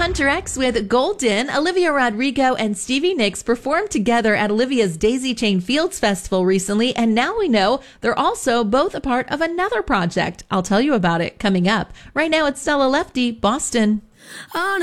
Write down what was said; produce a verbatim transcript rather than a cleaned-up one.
Hunter X with Golden. Olivia Rodrigo and Stevie Nicks performed together at Olivia's Daisy Chain Fields Festival recently, and now we know they're also both a part of another project. I'll tell you about it coming up. Right now, it's Stella Lefty, Boston.